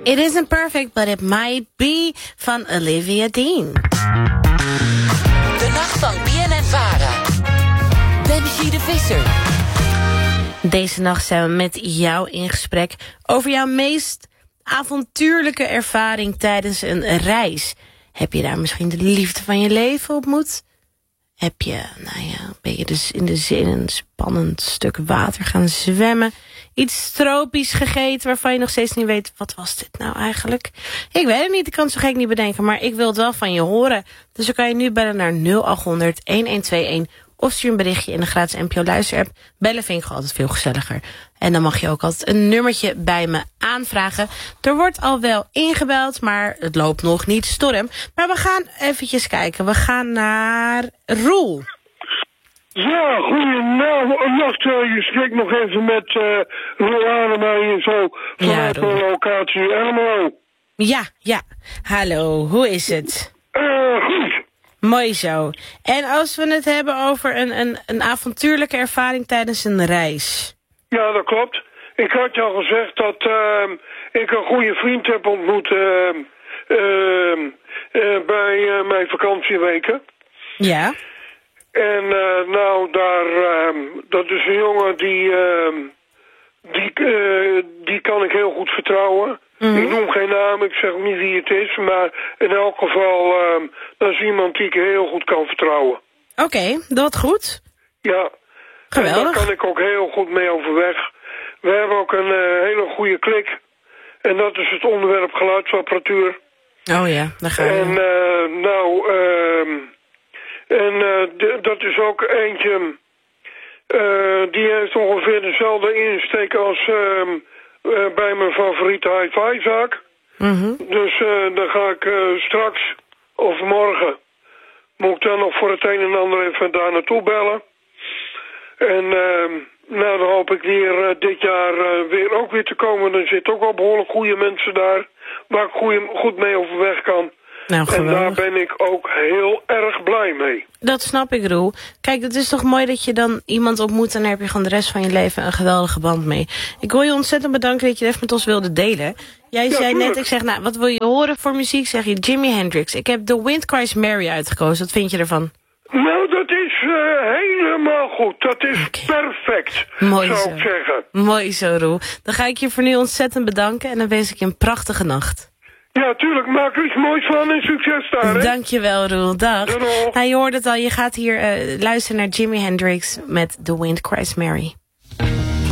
It Isn't Perfect, But It Might Be van Olivia Dean. De nacht van BNN-Vara. Benji de Visser. Deze nacht zijn we met jou in gesprek over jouw meest avontuurlijke ervaring tijdens een reis. Heb je daar misschien de liefde van je leven ontmoet? Ben je dus in de zee in een spannend stuk water gaan zwemmen? Iets tropisch gegeten waarvan je nog steeds niet weet, wat was dit nou eigenlijk? Ik weet het niet, ik kan het zo gek niet bedenken, maar ik wil het wel van je horen. Dus dan kan je nu bellen naar 0800-1121 of stuur een berichtje in de gratis NPO luisterapp. Bellen vind ik gewoon altijd veel gezelliger. En dan mag je ook altijd een nummertje bij me aanvragen. Er wordt al wel ingebeld, maar het loopt nog niet storm. Maar we gaan eventjes kijken. We gaan naar Roel. Ja, goeienacht. Je spreekt nog even met Roel Adema hier zo vanuit de locatie Ermelo. Ja. Hallo, hoe is het? Goed. Mooi zo. En als we het hebben over een avontuurlijke ervaring tijdens een reis. Ja, dat klopt. Ik had je al gezegd dat ik een goede vriend heb ontmoet bij mijn vakantieweken. Ja. En dat is een jongen die kan ik heel goed vertrouwen. Mm-hmm. Ik noem geen naam, ik zeg ook niet wie het is, maar in elk geval, dat is iemand die ik heel goed kan vertrouwen. Oké, dat goed. Ja. Geweldig. En daar kan ik ook heel goed mee overweg. We hebben ook een hele goede klik. En dat is het onderwerp geluidsapparatuur. Oh ja, daar ga je. Dat is ook eentje, die heeft ongeveer dezelfde insteek als bij mijn favoriete hi-fi zaak. Mm-hmm. Dus dan ga ik straks of morgen, moet ik dan nog voor het een en ander even daar naartoe bellen. En dan hoop ik weer dit jaar ook weer te komen. Er zitten ook wel behoorlijk goede mensen daar, waar ik goed mee overweg kan. Nou, en daar ben ik ook heel erg blij mee. Dat snap ik, Roel. Kijk, het is toch mooi dat je dan iemand ontmoet en daar heb je gewoon de rest van je leven een geweldige band mee. Ik wil je ontzettend bedanken dat je het even met ons wilde delen. Jij zei net, ik zeg, nou, wat wil je horen voor muziek? Zeg je Jimi Hendrix. Ik heb The Wind Cries Mary uitgekozen. Wat vind je ervan? Nou, dat is helemaal goed. Dat is perfect, mooi zou zo. Ik zeggen. Mooi zo, Roel. Dan ga ik je voor nu ontzettend bedanken en dan wens ik je een prachtige nacht. Ja, tuurlijk. Maak er iets moois van en succes daar, hè? Dankjewel, Roel. Dag. Doei. Nou, je hoort het al. Je gaat hier luisteren naar Jimi Hendrix met The Wind Cries Mary.